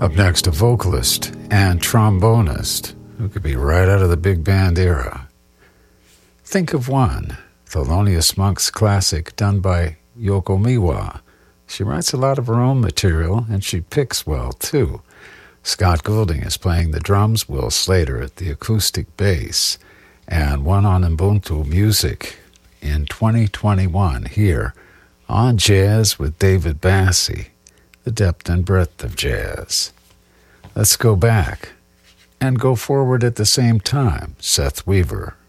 Up next, a vocalist and trombonist who could be right out of the big band era. Think of One, Thelonious Monk's classic done by Yoko Miwa. She writes a lot of her own material, and she picks well, too. Scott Goulding is playing the drums, Will Slater at the acoustic bass, and one on Ubuntu Music in 2021 here on Jazz with David Bassie, the depth and breadth of jazz. Let's go back and go forward at the same time. Seth Weaver